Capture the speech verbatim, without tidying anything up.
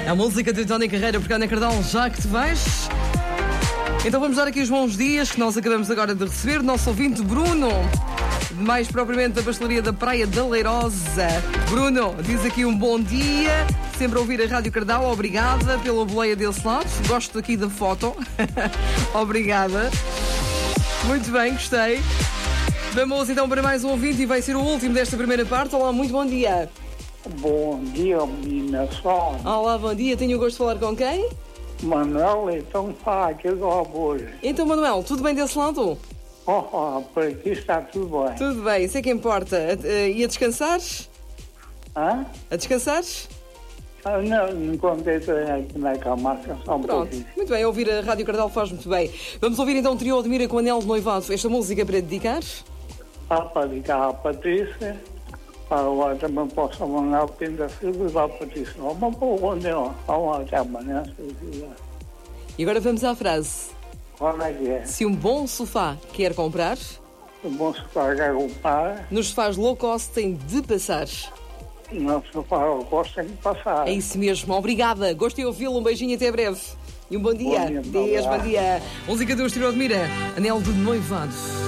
A música de Tony Carreira por Ana Cardal, já que te vais. Então vamos dar aqui os bons dias que nós acabamos agora de receber. Nosso ouvinte Bruno, mais propriamente da pastelaria da Praia da Leirosa. Bruno, diz aqui um bom dia. Sempre a ouvir a Rádio Cardal. Obrigada pela boleia desse lado. Gosto aqui da foto. Obrigada. Muito bem, gostei. Vamos então para mais um ouvinte e vai ser o último desta primeira parte. Olá, muito bom dia. Bom dia, menina só. Olá, bom dia. Tenho o gosto de falar com quem? Manuel, então fala aqui do hoje. Então, Manuel, tudo bem desse lado? Oh, oh, por aqui está tudo bem. Tudo bem, isso é que importa. Uh, e a descansares? Hã? A descansares? Ah, não, não contei aqui na cama, só um Pronto, pouquinho. muito bem, ouvir a Rádio Cardal faz muito bem. Vamos ouvir então o trio Admira com Anel de Noivado. Esta música para dedicar? Ah, para dedicar à Patrícia, agora também posso mandar o Pinda Filho da Patrícia. Vamos para o Anel, vamos até amanhã, se quiser. E agora vamos à frase. Qual é que é? Se um bom sofá quer comprar, O bom sofá quer comprar, nos sofás low cost tem de passar. não sofá eu gosto tem que passar. É isso mesmo, obrigada. Gostei de ouvi-lo, um beijinho até breve. E um bom dia. Bom dia, Dias, bom dia. Música do Trio Admira, Anel de Noivado.